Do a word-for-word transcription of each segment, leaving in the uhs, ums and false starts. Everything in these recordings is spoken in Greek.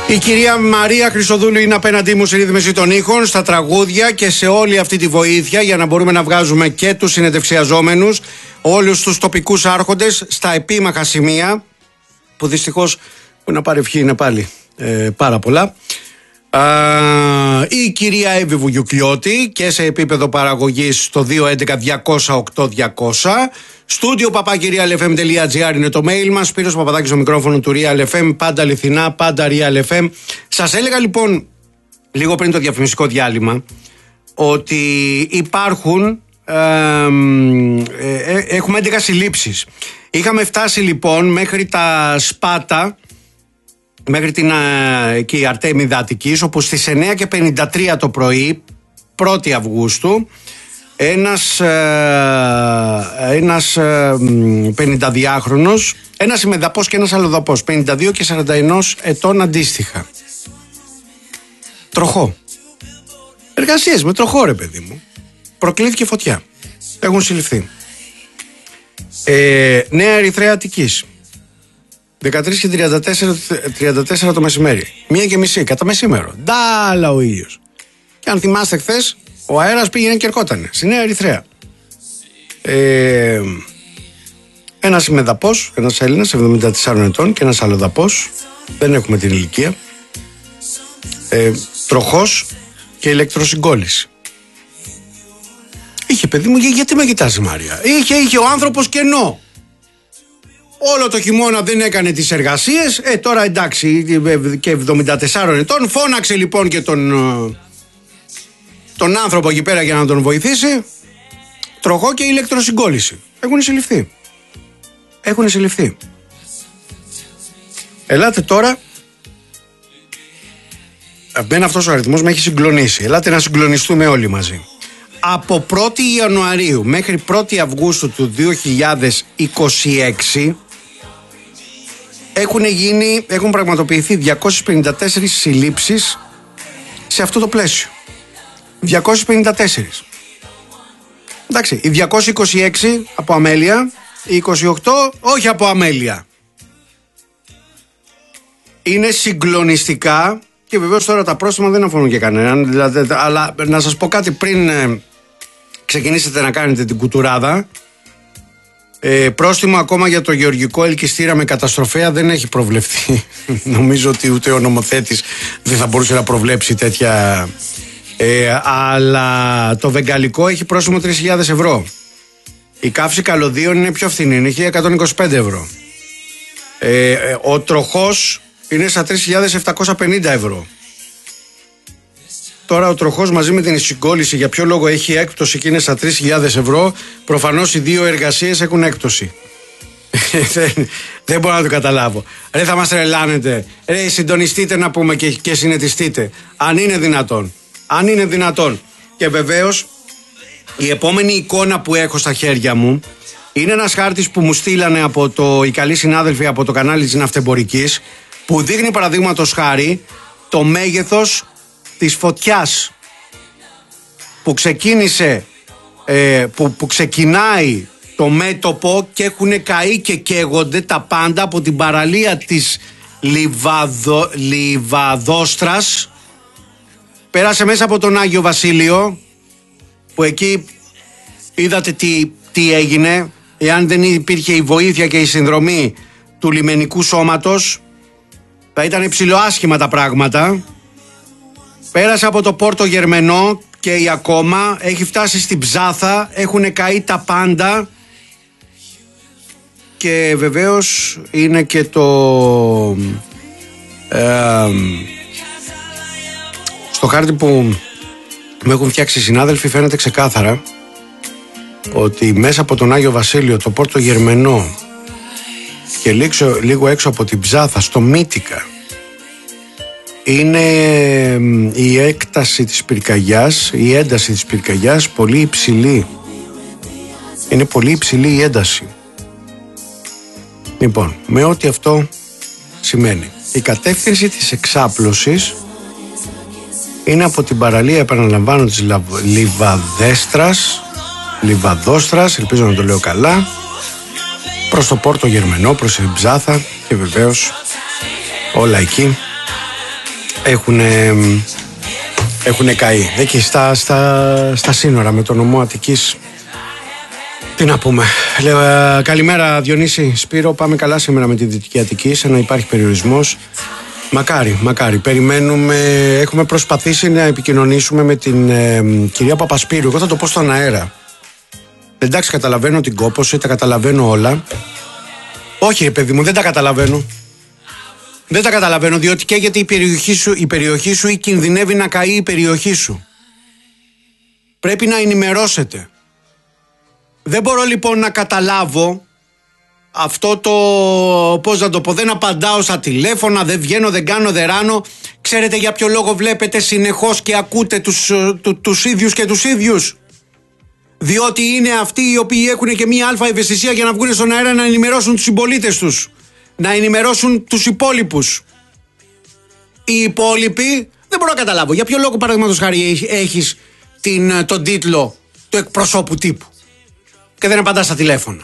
Η κυρία Μαρία Χρυσοδούλου είναι απέναντί μου στη ρύθμιση των ήχων, στα τραγούδια και σε όλη αυτή τη βοήθεια για να μπορούμε να βγάζουμε και τους συνεντευξιαζόμενους, όλους τους τοπικούς άρχοντες στα επίμαχα σημεία που δυστυχώς που να πάρει ευχή είναι πάλι ε, πάρα πολλά. Α, η κυρία Εύη Βουγιουκλιώτη και σε επίπεδο παραγωγής στο δύο έντεκα διακόσια οκτώ διακόσια. Στούντιο παπάκυριαλεφm τελεία εφ εμ τελεία τζι άρ είναι το mail μας. Σπύρος Παπαδάκης στο μικρόφωνο του Real εφ εμ. Πάντα αληθινά, πάντα Real εφ εμ. Σας έλεγα λοιπόν λίγο πριν το διαφημιστικό διάλειμμα ότι υπάρχουν ε, ε, ε, έχουμε έντεκα συλλήψεις. Είχαμε φτάσει λοιπόν μέχρι τα Σπάτα, μέχρι την εκεί, Αρτέμιδα Αττικής, όπου στις εννιά και πενήντα τρία το πρωί, πρώτη Αυγούστου, ένας, ένας πενηνταδυάχρονος, ένας ημεδαπός και ένας αλλοδαπός, πενήντα δύο και σαράντα ένα ετών αντίστοιχα. Τροχό. Εργασίες με τροχό, ρε παιδί μου. Προκλήθηκε φωτιά. Έχουν συλληφθεί. Ε, Νέα Ερυθρέα Αττικής. δεκατρείς και τριάντα τέσσερα, τριάντα τέσσερα το μεσημέρι. Μία και μισή, κατά μεσήμερο. Ντάλα ο ήλιος. Και αν θυμάστε χθες, ο αέρας πήγαινε και ερχότανε. Στη Νέα Ερυθρέα. Ε, ένας ημεδαπός, ένας Έλληνας, εβδομήντα τεσσάρων ετών, και ένας αλλοδαπός. Δεν έχουμε την ηλικία. Ε, τροχός και ηλεκτροσυγκόλληση. Είχε, παιδί μου, γιατί με κοιτάς, Μάρια? Είχε, είχε ο άνθρωπος κενό. Όλο το χειμώνα δεν έκανε τις εργασίες. Ε, τώρα εντάξει, και εβδομήντα τεσσάρων ετών. Φώναξε λοιπόν και τον, τον άνθρωπο εκεί πέρα για να τον βοηθήσει. Τροχό και ηλεκτροσυγκόλληση. Έχουν συλληφθεί. Έχουν συλληφθεί. Ελάτε τώρα. Απέναντι αυτός ο αριθμός με έχει συγκλονίσει. Ελάτε να συγκλονιστούμε όλοι μαζί. Από πρώτη Ιανουαρίου μέχρι πρώτη Αυγούστου του δύο χιλιάδες είκοσι έξι έχουν γίνει, έχουν πραγματοποιηθεί διακόσιες πενήντα τέσσερις συλλήψεις σε αυτό το πλαίσιο. διακόσιες πενήντα τέσσερις. Εντάξει, οι διακόσιες είκοσι έξι από αμέλεια, οι είκοσι οκτώ όχι από αμέλεια. Είναι συγκλονιστικά και βεβαίως τώρα τα πρόστιμα δεν αφορούν και κανέναν. Δηλαδή, αλλά να σας πω κάτι πριν ε, ξεκινήσετε να κάνετε την κουτουράδα. Ε, πρόστιμο ακόμα για το γεωργικό ελκυστήρα με καταστροφέα δεν έχει προβλεφθεί. Νομίζω ότι ούτε ο νομοθέτης δεν θα μπορούσε να προβλέψει τέτοια. Ε, αλλά το βεγγαλικό έχει πρόστιμο τρεις χιλιάδες ευρώ. Η καύση καλωδίων είναι πιο φθηνή, είναι χίλια εκατόν είκοσι πέντε ευρώ. Ε, ε, ο τροχός είναι στα τρεις χιλιάδες επτακόσια πενήντα ευρώ. Τώρα ο τροχός μαζί με την συγκόλληση για ποιο λόγο έχει έκπτωση και είναι στα τρεις χιλιάδες ευρώ? Προφανώς οι δύο εργασίες έχουν έκπτωση. δεν, δεν μπορώ να το καταλάβω. Ρε, θα μας τρελάνετε. Ρε, συντονιστείτε να πούμε και, και συνετιστείτε. Αν είναι δυνατόν. Αν είναι δυνατόν. Και βεβαίως η επόμενη εικόνα που έχω στα χέρια μου είναι ένας χάρτης που μου στείλανε από το, οι καλοί συνάδελφοι από το κανάλι της Ναυτεμπορικής, που δείχνει παραδείγματος χάρη το μέγεθος της φωτιάς που ξεκίνησε, ε, που, που ξεκινάει το μέτωπο και έχουν καεί και καίγονται τα πάντα από την παραλία της Λιβαδο, Λιβαδόστρας. Πέρασε μέσα από τον Άγιο Βασίλειο, που εκεί είδατε τι, τι έγινε. Εάν δεν υπήρχε η βοήθεια και η συνδρομή του λιμενικού σώματος, θα ήταν ψιλοάσχημα τα πράγματα. Πέρασε από το Πόρτο Γερμενό και η ακόμα, έχει φτάσει στην Ψάθα, έχουν καεί τα πάντα. Και βεβαίως είναι και το ε, στο χάρτη που με έχουν φτιάξει οι συνάδελφοι φαίνεται ξεκάθαρα ότι μέσα από τον Άγιο Βασίλειο, το Πόρτο Γερμενό και λίγο, λίγο έξω από την Ψάθα, στο Μύτικα, είναι η έκταση της πυρκαγιάς, η ένταση της πυρκαγιάς πολύ υψηλή. Είναι πολύ υψηλή η ένταση. Λοιπόν, με ό,τι αυτό σημαίνει. Η κατεύθυνση της εξάπλωσης είναι από την παραλία, επαναλαμβάνω, της Λιβαδέστρας, Λιβαδόστρας, ελπίζω να το λέω καλά, προς το Πόρτο Γερμενό, προς την Ψάθα και βεβαίως όλα εκεί έχουν, έχουν καεί. Εκεί στα, στα, στα σύνορα με το νομό Αττικής. Τι να πούμε. Λέω, ε, καλημέρα Διονύση, Σπύρο. Πάμε καλά σήμερα με τη Δυτική Αττική, σαν να υπάρχει περιορισμός. Μακάρι, μακάρι. Περιμένουμε, έχουμε προσπαθήσει να επικοινωνήσουμε με την ε, κυρία Παπασπύρου. Εγώ θα το πω στον αέρα. Εντάξει, καταλαβαίνω την κόπωση, τα καταλαβαίνω όλα. Όχι, ρε παιδί μου, δεν τα καταλαβαίνω. Δεν τα καταλαβαίνω, διότι καίγεται η περιοχή σου, η περιοχή σου ή κινδυνεύει να καεί η περιοχή σου. Πρέπει να ενημερώσετε. Δεν μπορώ λοιπόν να καταλάβω αυτό το, πώς να το πω, δεν απαντάω στα τηλέφωνα, δεν βγαίνω, δεν κάνω, δεν ράνω. Ξέρετε για ποιο λόγο βλέπετε συνεχώς και ακούτε τους, του, τους ίδιους και τους ίδιους? Διότι είναι αυτοί οι οποίοι έχουν και μία αλφα ευαισθησία για να βγουν στον αέρα να ενημερώσουν τους συμπολίτες τους, να ενημερώσουν τους υπόλοιπους. Οι υπόλοιποι δεν μπορώ να καταλάβω για ποιο λόγο, παραδείγματος χάρη, έχεις την, τον τίτλο του εκπροσώπου τύπου και δεν απαντάς στα τηλέφωνα.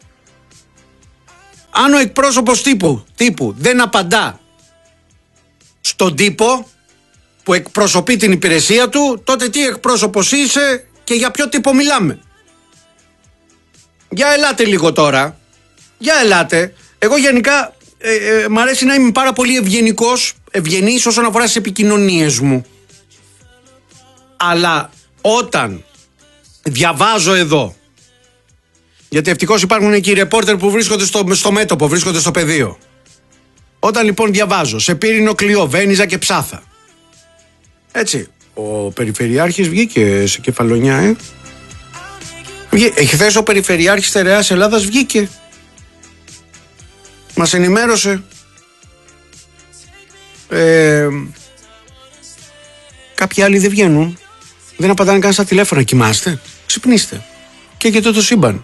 Αν ο εκπρόσωπος τύπου, τύπου δεν απαντά στον τύπο που εκπροσωπεί την υπηρεσία του, τότε τι εκπρόσωπος είσαι και για ποιο τύπο μιλάμε? Για ελάτε λίγο τώρα. Για ελάτε. Εγώ γενικά ε, ε, μ' αρέσει να είμαι πάρα πολύ ευγενικός, ευγενής όσον αφορά στις επικοινωνίες μου. Αλλά όταν διαβάζω εδώ, γιατί ευτυχώς υπάρχουν και οι ρεπόρτερ που βρίσκονται στο, στο μέτωπο, βρίσκονται στο πεδίο. Όταν λοιπόν διαβάζω σε Πύρινο, Κλειό, Βένιζα και Ψάθα, έτσι, ο Περιφερειάρχης βγήκε σε Κεφαλονιά, ε. Εχθές ο Περιφερειάρχης Στερεάς Ελλάδας βγήκε. Μας ενημέρωσε. Ε, κάποιοι άλλοι δεν βγαίνουν. Δεν απαντάνε καν στα τηλέφωνα. Κοιμάστε, ξυπνήστε. Και γιατί το σύμπαν.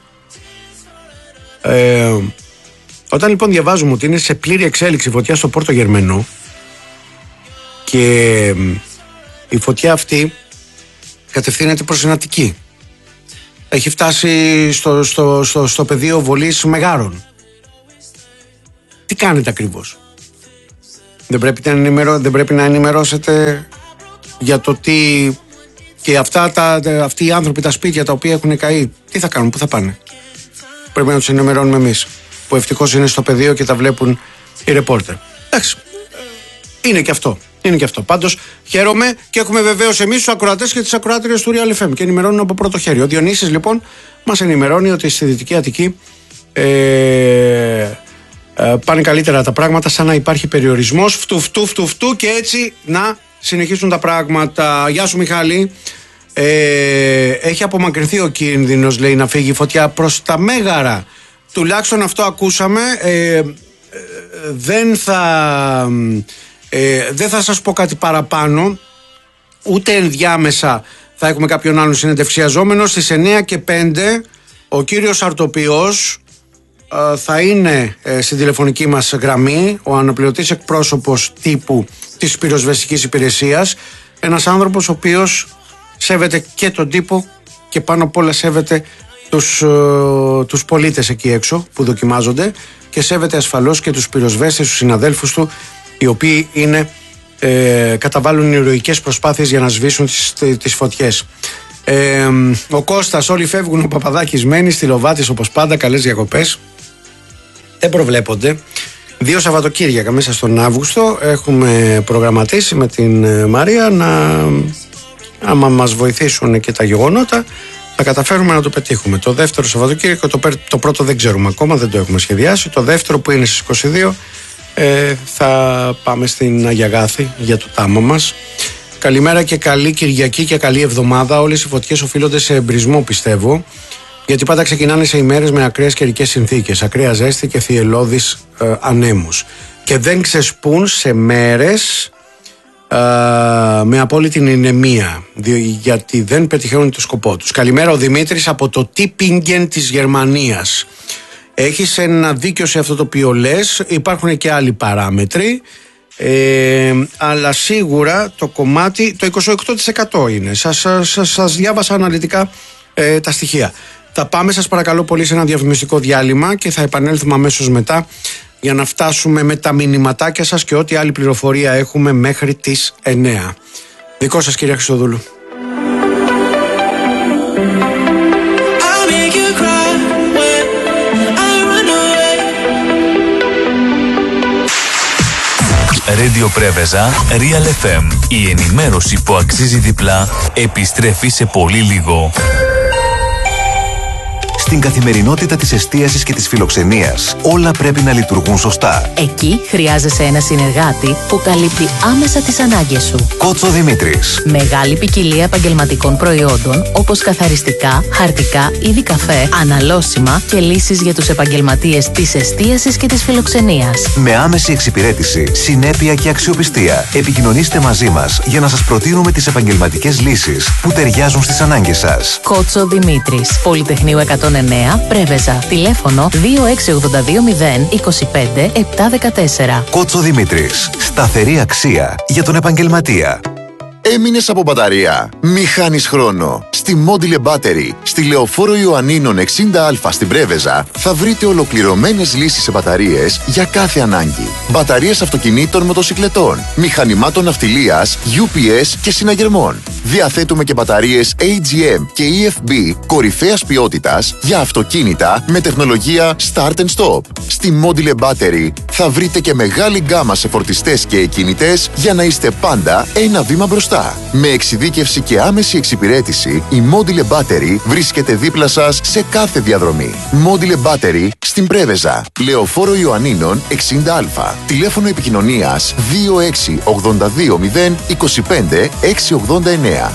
Ε, όταν λοιπόν διαβάζουμε ότι είναι σε πλήρη εξέλιξη φωτιά στο Πόρτο Γερμενό και η φωτιά αυτή κατευθύνεται προς την Αττική, έχει φτάσει στο, στο, στο, στο πεδίο βολής Μεγάρων, τι κάνετε ακριβώς? Δεν πρέπει να, ενημερώ, δεν πρέπει να ενημερώσετε για το τι και αυτά τα, αυτοί οι άνθρωποι, τα σπίτια τα οποία έχουν καεί, τι θα κάνουν, πού θα πάνε? Πρέπει να τους ενημερώνουμε εμείς, που ευτυχώς είναι στο πεδίο και τα βλέπουν οι ρεπόρτερ. Εντάξει, είναι και αυτό. Είναι και αυτό. Πάντως χαίρομαι και έχουμε βεβαίως εμείς τους ακροατές και τις ακροάτριες του Real εφ εμ και ενημερώνουν από πρώτο χέρι. Ο Διονύσης λοιπόν μας ενημερώνει ότι στη Δυτική Αττική ε, ε, πάνε καλύτερα τα πράγματα, σαν να υπάρχει περιορισμός, φτου φτου φτου φτου, και έτσι να συνεχίσουν τα πράγματα. Γεια σου Μιχάλη. Ε, έχει απομακρυνθεί ο κίνδυνος, λέει, να φύγει η φωτιά προς τα Μέγαρα. Τουλάχιστον αυτό ακούσαμε. ε, ε, δεν θα ε, δεν θα σας πω κάτι παραπάνω, ούτε ενδιάμεσα θα έχουμε κάποιον άλλον συνεντευξιαζόμενο. Στις εννιά και πέντε ο κύριος Αρτοπιός ε, θα είναι ε, στην τηλεφωνική μας γραμμή, ο αναπληρωτής εκπρόσωπος τύπου της πυροσβεστικής υπηρεσίας, ένας άνθρωπος ο οποίος σέβεται και τον τύπο και πάνω απ' όλα σέβεται τους, ε, τους πολίτες εκεί έξω που δοκιμάζονται, και σέβεται ασφαλώς και τους πυροσβέστες, τους συναδέλφους του, οι οποίοι είναι, ε, καταβάλουν ηρωικές προσπάθειες για να σβήσουν τις, τις φωτιές. Ε, ο Κώστας, όλοι φεύγουν, ο Παπαδάκης μένει, στη Λοβάτης όπως πάντα, καλές διακοπές. Δεν προβλέπονται. Δύο Σαββατοκύριακα μέσα στον Αύγουστο έχουμε προγραμματίσει με την Μαρία να, άμα μας βοηθήσουν και τα γεγονότα, θα καταφέρουμε να το πετύχουμε. Το δεύτερο Σαββατοκύριακο, το, το πρώτο δεν ξέρουμε ακόμα, δεν το έχουμε σχεδιάσει. Το δεύτερο, που είναι στις είκοσι δύο, ε, θα πάμε στην Αγιαγάθη για το τάμα μας. Καλημέρα και καλή Κυριακή και καλή εβδομάδα. Όλες οι φωτιές οφείλονται σε εμπρισμό, πιστεύω, γιατί πάντα ξεκινάνε σε ημέρες με ακραίες καιρικές συνθήκες, ακραία ζέστη και θυελλώδεις ε, ανέμους, και δεν ξεσπούν σε μέρες ε, με απόλυτη ηνεμία, γιατί δεν πετυχαίνουν το σκοπό τους. Καλημέρα, ο Δημήτρης από το Τίπιγγεν της Γερμανίας. Έχεις ένα δίκιο σε αυτό το οποίο λες. Υπάρχουν και άλλοι παράμετροι, ε, αλλά σίγουρα το κομμάτι, το είκοσι οκτώ τοις εκατό είναι. Σας, σας, σας διάβασα αναλυτικά ε, τα στοιχεία. Θα πάμε, σας παρακαλώ πολύ, σε ένα διαφημιστικό διάλειμμα και θα επανέλθουμε αμέσως μετά για να φτάσουμε με τα μηνυματάκια σας και ό,τι άλλη πληροφορία έχουμε μέχρι τις εννέα. Δικό σας, κυρία Χριστοδούλου. Radio Πρέβεζα, Real εφ εμ. Η ενημέρωση που αξίζει διπλά επιστρέφει σε πολύ λίγο. Στην καθημερινότητα της εστίασης και της φιλοξενίας, όλα πρέπει να λειτουργούν σωστά. Εκεί χρειάζεσαι ένα συνεργάτη που καλύπτει άμεσα τις ανάγκες σου. Κότσο Δημήτρης. Μεγάλη ποικιλία επαγγελματικών προϊόντων, όπως καθαριστικά, χαρτικά, είδη καφέ, αναλώσιμα και λύσεις για τους επαγγελματίες της εστίασης και της φιλοξενίας. Με άμεση εξυπηρέτηση, συνέπεια και αξιοπιστία, επικοινωνήστε μαζί μας για να σας προτείνουμε τις επαγγελματικές λύσεις που ταιριάζουν στις ανάγκες σας. Κότσο Δημήτρης, Πολυτεχνείου εκατόν εννέα, Πρέβεζα. Τηλέφωνο δύο έξι ογδόντα δύο μηδέν είκοσι πέντε επτακόσια δεκατέσσερα. Κότσο Δημήτρης. Σταθερή αξία για τον επαγγελματία. Έμεινες από μπαταρία? Μη χάνεις χρόνο. Στη Module Battery, στη Λεωφόρο Ιωαννίνων εξήντα α στην Πρέβεζα, θα βρείτε ολοκληρωμένες λύσεις σε μπαταρίες για κάθε ανάγκη. Μπαταρίες αυτοκινήτων, μοτοσικλετών, μηχανημάτων ναυτιλίας, γιου πι ες και συναγερμών. Διαθέτουμε και μπαταρίες έι τζι εμ και ι εφ μπι κορυφαίας ποιότητας για αυτοκίνητα με τεχνολογία Start and Stop. Στη Module Battery θα βρείτε και μεγάλη γκάμα σε φορτιστές και εκκίνητες για να είστε πάντα ένα βήμα μπροστά. Με εξειδίκευση και άμεση εξυπηρέτηση, η Module Battery βρίσκεται δίπλα σας σε κάθε διαδρομή. Module Battery στην Πρέβεζα, Λεωφόρο Ιωαννίνων εξήντα α. Τηλέφωνο επικοινωνίας δύο έξι ογδόντα δύο μηδέν είκοσι πέντε εξακόσια ογδόντα εννέα.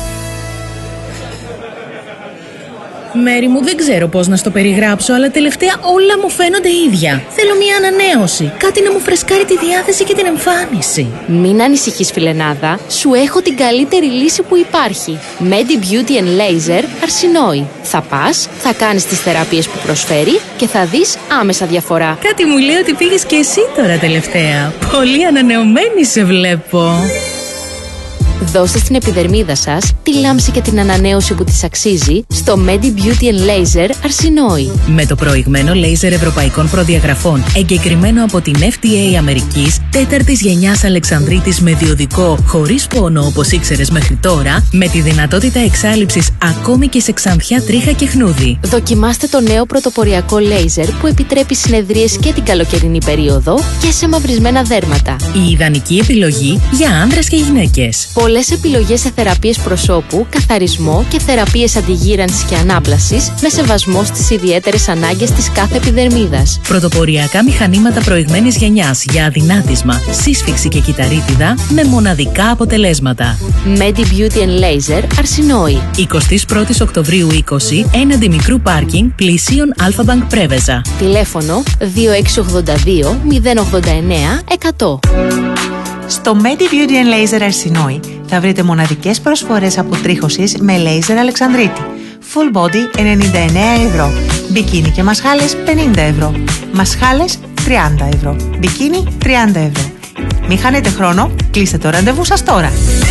Μέρη μου, δεν ξέρω πώς να στο περιγράψω, αλλά τελευταία όλα μου φαίνονται ίδια. Θέλω μια ανανέωση, κάτι να μου φρεσκάρει τη διάθεση και την εμφάνιση. Μην ανησυχείς, φιλενάδα, σου έχω την καλύτερη λύση που υπάρχει. Medi Beauty and Laser Αρσινόη. Θα πας, θα κάνεις τις θεραπείες που προσφέρει και θα δεις άμεσα διαφορά. Κάτι μου λέει ότι πήγες και εσύ τώρα τελευταία. Πολύ ανανεωμένη σε βλέπω. Δώστε στην επιδερμίδα σας τη λάμψη και την ανανέωση που της αξίζει στο Medi Beauty and Laser Αρσινόη. Με το προηγμένο λέιζερ ευρωπαϊκών προδιαγραφών, εγκεκριμένο από την εφ ντι έι Αμερικής, τέταρτης γενιάς Αλεξανδρίτης με διοδικό, χωρίς πόνο όπως ήξερες μέχρι τώρα, με τη δυνατότητα εξάλειψης ακόμη και σε ξανθιά, τρίχα και χνούδι. Δοκιμάστε το νέο πρωτοποριακό λέιζερ που επιτρέπει συνεδρίες και την καλοκαιρινή περίοδο και σε μαυρισμένα δέρματα. Η ιδανική επιλογή για άνδρες και γυναίκες. Πολλές επιλογές σε θεραπείες προσώπου, καθαρισμό και θεραπείες αντιγύρανσης και ανάπλασης με σεβασμό στις ιδιαίτερες ανάγκες της κάθε επιδερμίδας. Πρωτοποριακά μηχανήματα προηγμένης γενιάς για αδυνάτισμα, σύσφυξη και κυταρίτιδα με μοναδικά αποτελέσματα. Medi Beauty and Laser Αρσινόη. εικοστή πρώτη Οκτωβρίου είκοσι, έναντι μικρού πάρκινγκ, πλησίον Αλφα-Bank Πρέβεζα. Τηλέφωνο δύο έξι ογδόντα δύο μηδέν ογδόντα εννέα εκατό. Στο Medi Beauty and Laser Αρσινόη θα βρείτε μοναδικές προσφορές αποτρίχωσης με λέιζερ Αλεξανδρίτη. Full body ενενήντα εννέα ευρώ. Μπικίνι και μασχάλες πενήντα ευρώ. Μασχάλες τριάντα ευρώ. Μπικίνι τριάντα ευρώ. Μην χάνετε χρόνο, κλείστε το ραντεβού σας τώρα.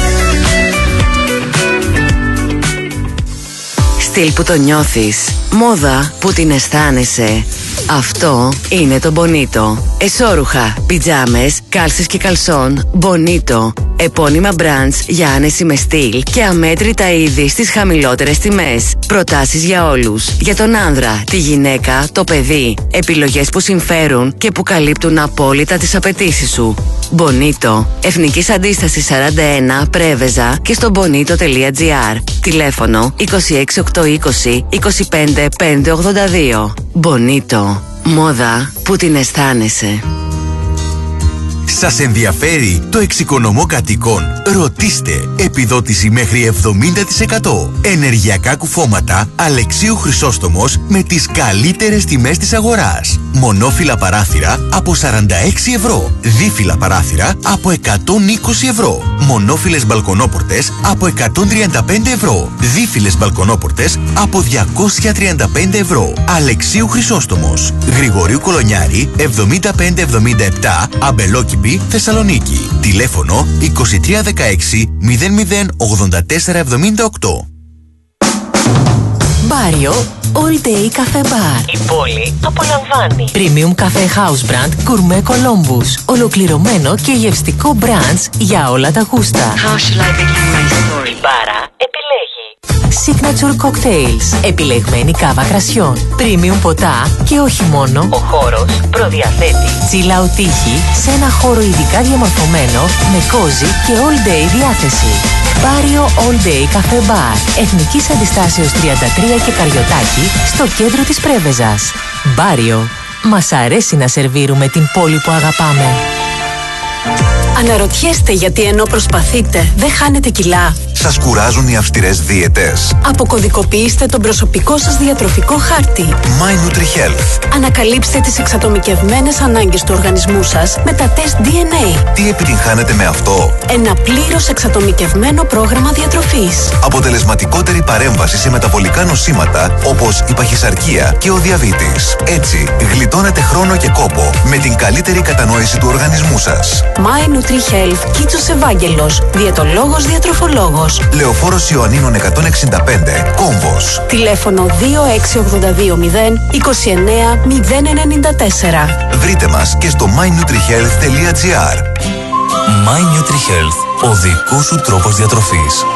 Στυλ που το νιώθεις, μόδα που την αισθάνεσαι. Αυτό είναι το Bonito. Εσώρουχα, πιτζάμες, κάλσες και καλσόν. Bonito. Επώνυμα brands για άνεση με στυλ και αμέτρητα είδη στις χαμηλότερες τιμές. Προτάσεις για όλους. Για τον άνδρα, τη γυναίκα, το παιδί. Επιλογές που συμφέρουν και που καλύπτουν απόλυτα τις απαιτήσεις σου. Bonito. Εθνικής Αντίστασης σαράντα ένα, Πρέβεζα και στο bonito τελεία gr. Τηλέφωνο είκοσι έξι οκτακόσια είκοσι είκοσι πέντε πεντακόσια ογδόντα δύο. Bonito. Μόδα που την αισθάνεσαι. Σας ενδιαφέρει το εξοικονομώ κατοικών? Ρωτήστε. Επιδότηση μέχρι εβδομήντα τοις εκατό. Ενεργειακά κουφώματα Αλεξίου Χρυσόστομος με τις καλύτερες τιμές της αγοράς. Μονόφυλλα παράθυρα από σαράντα έξι ευρώ. Δίφυλλα παράθυρα από εκατόν είκοσι ευρώ. Μονόφυλλες μπαλκονόπορτες από εκατόν τριάντα πέντε ευρώ. Δίφυλλες μπαλκονόπορτες από διακόσια τριάντα πέντε ευρώ. Αλεξίου Χρυσόστομος. Γρηγορίου Κολονιάρη εβδομήντα πέντε εβδομήντα επτά, Αμπελόκηπη, Θεσσαλονίκη. Τηλέφωνο είκοσι τρία δεκαέξι μηδέν μηδέν ογδόντα τέσσερα εβδομήντα οκτώ. Μπάριο All Day Cafe Bar. Η πόλη απολαμβάνει. Premium Cafe House Brand Gourmet Columbus. Ολοκληρωμένο και γευστικό brunch για όλα τα γούστα. How shall I begin my story? Η μπάρα επιλέγει. Signature Cocktails. Επιλεγμένη κάβα κρασιών. Premium ποτά και όχι μόνο. Ο χώρος προδιαθέτει. Chill out τύχη σε ένα χώρο ειδικά διαμορφωμένο με cozy και all day διάθεση. Μπάριο All Day Cafe Bar. Εθνικής Αντιστάσεως τριάντα τρία και Καριωτάκη στο κέντρο της Πρέβεζας. Μπάριο. Μας αρέσει να σερβίρουμε την πόλη που αγαπάμε. Αναρωτιέστε γιατί ενώ προσπαθείτε δεν χάνετε κιλά? Σας κουράζουν οι αυστηρές δίαιτες? Αποκωδικοποιήστε τον προσωπικό σας διατροφικό χάρτη. My NutriHealth. Ανακαλύψτε τις εξατομικευμένες ανάγκες του οργανισμού σας με τα τεστ ντι εν έι. Τι επιτυγχάνετε με αυτό? Ένα πλήρως εξατομικευμένο πρόγραμμα διατροφής. Αποτελεσματικότερη παρέμβαση σε μεταβολικά νοσήματα όπως η παχυσαρκία και ο διαβήτης. Έτσι, γλιτώνετε χρόνο και κόπο με την καλύτερη κατανόηση του οργανισμού σας. My NutriHealth Κίτσος Ευάγγελος. Διαιτολόγος διατροφολόγος. Λεωφόρος Ιωαννίνων εκατόν εξήντα πέντε, Κόμβος. Τηλέφωνο δύο έξι οκτώ δύο μηδέν είκοσι εννέα μηδέν ενενήντα τέσσερα. Βρείτε μας και στο my nutri health τελεία gr. My NutriHealth. Ο δικός σου τρόπος διατροφής.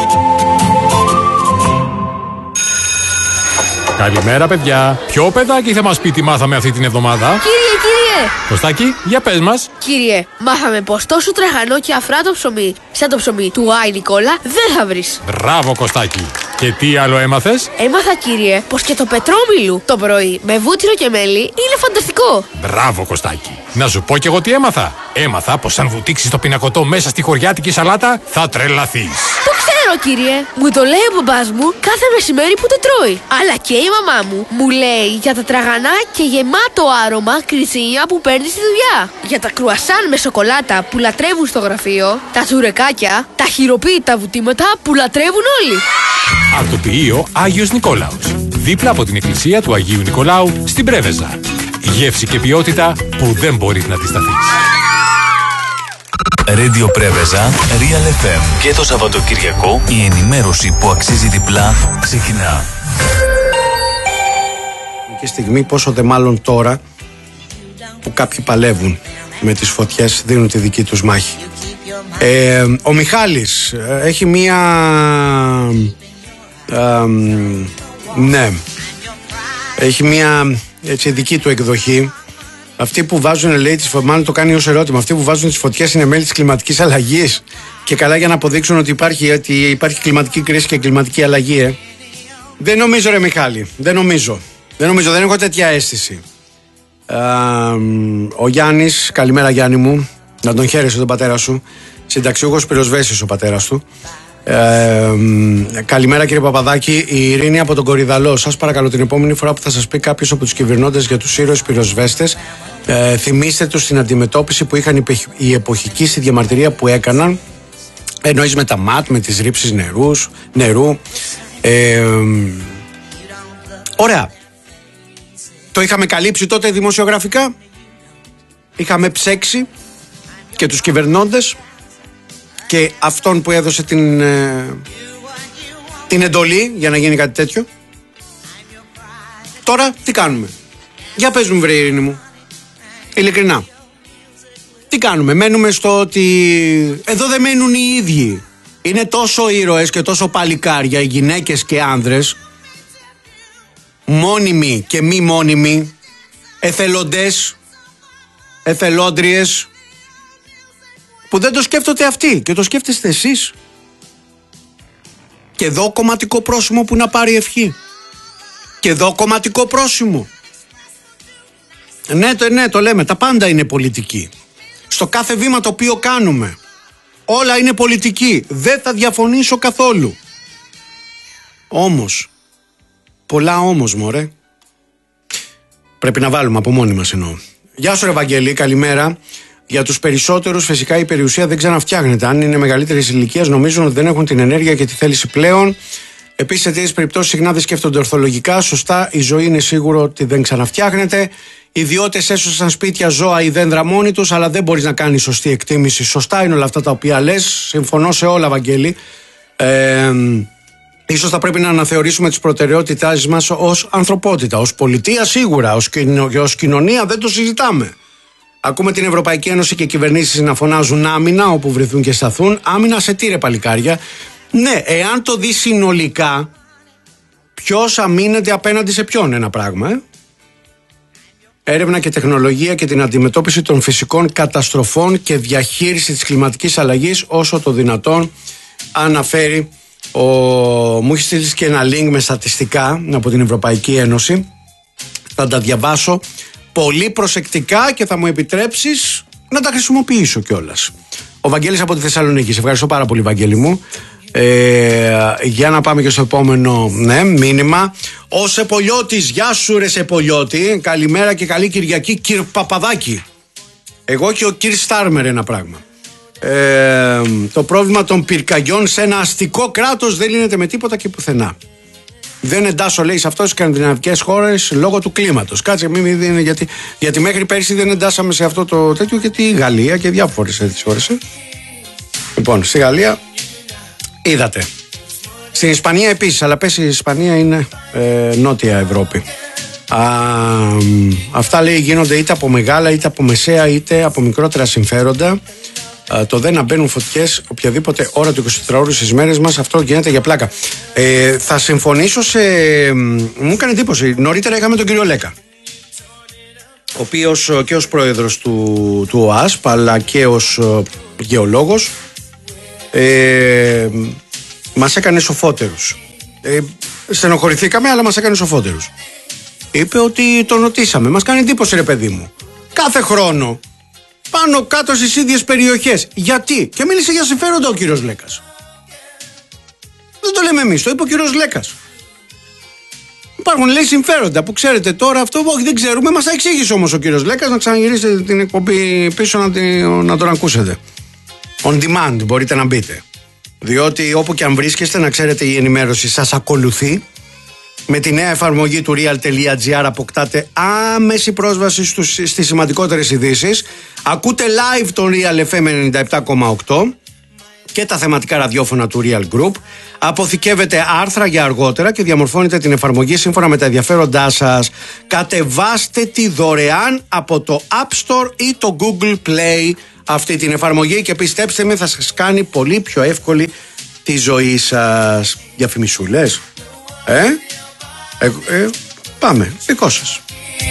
Καλημέρα, παιδιά. Ποιο παιδάκι θα μας πει τι μάθαμε αυτή την εβδομάδα? Κύριε, κύριε! Κωστάκη, για πες μας. Κύριε, μάθαμε πως τόσο τραχανό και αφράτο ψωμί, σαν το ψωμί του Άι Νικόλα, δεν θα βρεις. Μπράβο, Κωστάκη. Και τι άλλο έμαθες? Έμαθα, κύριε, πως και το πετρόμιλου το πρωί με βούτυρο και μέλι είναι φανταστικό. Μπράβο, Κωστάκη. Να σου πω κι εγώ τι έμαθα. Έμαθα πως αν βουτήξεις το πινακωτό μέσα στη χωριάτικη σαλάτα, θα τρελαθείς. Το ξέρω, κύριε. Μου το λέει ο μπαμπάς μου κάθε μεσημέρι που το τρώει. Αλλά και η μαμά μου μου λέει για τα τραγανά και γεμάτο άρωμα κριτσίνια που παίρνει στη δουλειά. Για τα κρουασάν με σοκολάτα που λατρεύουν στο γραφείο. Τα τσουρεκάκια, τα χειροποίητα βουτήματα που λατρεύουν όλοι. Αρτοποιείο Άγιος Νικόλαος. Δίπλα από την εκκλησία του Αγίου Νικολάου στην Πρέβεζα. Γεύση και ποιότητα που δεν μπορείς να αντισταθείς. Radio Πρέβεζα, Real εφ εμ. Και το Σαββατοκυριακό η ενημέρωση που αξίζει διπλά ξεκινά. Και στιγμή πόσο δε μάλλον τώρα που κάποιοι παλεύουν με τις φωτιές, δίνουν τη δική τους μάχη. Ε, ο Μιχάλης έχει μία ε, ναι έχει μία έτσι δική του εκδοχή. Αυτοί που βάζουν, λέει, τις φωτιές, μάλλον το κάνει ως ερώτημα, αυτοί που βάζουν τις φωτιές είναι μέλη της κλιματικής αλλαγής και καλά για να αποδείξουν ότι υπάρχει, ότι υπάρχει κλιματική κρίση και κλιματική αλλαγή. ε. Δεν νομίζω, ρε Μιχάλη, δεν νομίζω δεν νομίζω, δεν έχω τέτοια αίσθηση. ε, Ο Γιάννης, καλημέρα Γιάννη μου, να τον χαίρεσαι τον πατέρα σου, συνταξιούχος πυροσβέστης ο πατέρας του. Ε, καλημέρα κύριε Παπαδάκη, η Ειρήνη από τον Κορυδαλό. Σας παρακαλώ την επόμενη φορά που θα σας πει κάποιος από τους κυβερνώντες για τους ήρωες πυροσβέστες, ε, θυμίστε τους την αντιμετώπιση που είχαν οι εποχικοί στη διαμαρτυρία που έκαναν, εννοείς με τα ΜΑΤ, με τις ρήψεις νερούς, νερού. ε, Ωραία. Το είχαμε καλύψει τότε δημοσιογραφικά, είχαμε ψέξει και τους κυβερνώντες και αυτόν που έδωσε την, ε, την εντολή για να γίνει κάτι τέτοιο. Τώρα τι κάνουμε? Για πες μου, βρε Ειρήνη μου, ειλικρινά, τι κάνουμε? Μένουμε στο ότι εδώ δεν μένουν οι ίδιοι. Είναι τόσο ήρωες και τόσο παλικάρια οι γυναίκες και άνδρες, μόνιμοι και μη μόνιμοι, εθελοντές, εθελόντριες, που δεν το σκέφτονται αυτοί και το σκέφτεστε εσείς. Και εδώ κομματικό πρόσημο που να πάρει ευχή. Και εδώ κομματικό πρόσημο. Ναι, το, ναι, το λέμε, τα πάντα είναι πολιτική. Στο κάθε βήμα το οποίο κάνουμε, όλα είναι πολιτική. Δεν θα διαφωνήσω καθόλου. Όμως, πολλά όμως, μωρέ, πρέπει να βάλουμε από μόνοι μας, εννοώ. Γεια σου ρε Βαγγέλη, καλημέρα. Για τους περισσότερους φυσικά η περιουσία δεν ξαναφτιάχνεται. Αν είναι μεγαλύτερης ηλικίας, νομίζουν ότι δεν έχουν την ενέργεια και τη θέληση πλέον. Επίσης, σε τέτοιες περιπτώσεις συχνά δεν σκέφτονται ορθολογικά. Σωστά, η ζωή είναι σίγουρο ότι δεν ξαναφτιάχνεται. Οι ιδιώτες έσωσαν σπίτια, ζώα ή δέντρα μόνοι τους, αλλά δεν μπορείς να κάνεις σωστή εκτίμηση. Σωστά είναι όλα αυτά τα οποία λες. Συμφωνώ σε όλα, Βαγγέλη. Ε, Ίσως θα πρέπει να αναθεωρήσουμε τις προτεραιότητές μας ως ανθρωπότητα, ως πολιτεία σίγουρα, ως, κοινο, ως κοινωνία δεν το συζητάμε. Ακούμε την Ευρωπαϊκή Ένωση και κυβερνήσεις να φωνάζουν άμυνα όπου βρεθούν και σταθούν. Άμυνα σε τι ρε παλικάρια? Ναι, εάν το δει συνολικά, ποιος αμήνεται απέναντι σε ποιον, ένα πράγμα, ε? Έρευνα και τεχνολογία και την αντιμετώπιση των φυσικών καταστροφών και διαχείριση της κλιματικής αλλαγής όσο το δυνατόν, αναφέρει ο... Μου έχει στείλει και ένα link με στατιστικά από την Ευρωπαϊκή Ένωση. Θα τα διαβάσω πολύ προσεκτικά και θα μου επιτρέψεις να τα χρησιμοποιήσω κιόλας. Ο Βαγγέλης από τη Θεσσαλονίκη. Σε ευχαριστώ πάρα πολύ, Βαγγέλη μου. Ε, για να πάμε και στο επόμενο, ναι, μήνυμα. Ο Σεπολιώτης, γεια σου ρε Σεπολιώτη. Καλημέρα και καλή Κυριακή, κυρ Παπαδάκη. Εγώ και ο κυρ Στάρμερ, ένα πράγμα. Ε, το πρόβλημα των πυρκαγιών σε ένα αστικό κράτος δεν λύνεται με τίποτα και πουθενά. Δεν εντάσσω, λέει, σε αυτό τις σκανδιναβικές χώρες λόγω του κλίματος. Κάτσε, μην μην δίνει, γιατί, γιατί μέχρι πέρσι δεν εντάσσαμε σε αυτό το τέτοιο και τη Γαλλία και διάφορες έτσι χώρες. Ε. Λοιπόν, στη Γαλλία είδατε. Στην Ισπανία επίσης, αλλά πες η Ισπανία είναι ε, νότια Ευρώπη. Α, αυτά, λέει, γίνονται είτε από μεγάλα είτε από μεσαία είτε από μικρότερα συμφέροντα. Α, το δεν να μπαίνουν φωτιές οποιαδήποτε ώρα του εικοσιτετράωρου στις μέρες μας, αυτό γίνεται για πλάκα. Ε, θα συμφωνήσω σε... Μου έκανε εντύπωση. Νωρίτερα είχαμε τον κύριο Λέκα, ο οποίος και ως πρόεδρος του, του ΟΑΣΠ αλλά και ως γεωλόγος ε, μας έκανε σοφότερους. Ε, στενοχωρηθήκαμε, αλλά μας έκανε σοφότερους. Είπε ότι τον ρωτήσαμε. Μας κάνει εντύπωση, ρε παιδί μου. Κάθε χρόνο πάνω κάτω στις ίδιες περιοχές. Γιατί? Και μίλησε για συμφέροντα ο κύριος Λέκας. Δεν το λέμε εμείς, το είπε ο κύριος Λέκας. Υπάρχουν, λέει, συμφέροντα που ξέρετε τώρα αυτό. Όχι, δεν ξέρουμε. Μας τα εξήγησε όμως ο κύριος Λέκας. Να ξαναγυρίσετε την εκπομπή πίσω να, την, να τον ακούσετε. On demand μπορείτε να μπείτε. Διότι όπου και αν βρίσκεστε, να ξέρετε, η ενημέρωση σας ακολουθεί. Με τη νέα εφαρμογή του real.gr αποκτάτε άμεση πρόσβαση στους, στις σημαντικότερες ειδήσεις. Ακούτε live τον Real εφ εμ ενενήντα επτά κόμμα οκτώ και τα θεματικά ραδιόφωνα του Real Group. Αποθηκεύετε άρθρα για αργότερα και διαμορφώνετε την εφαρμογή σύμφωνα με τα ενδιαφέροντά σας. Κατεβάστε τη δωρεάν από το App Store ή το Google Play αυτή την εφαρμογή και πιστέψτε με, θα σας κάνει πολύ πιο εύκολη τη ζωή σας. Διαφημισούλες, ε? Ε, ε, πάμε, δικό σας.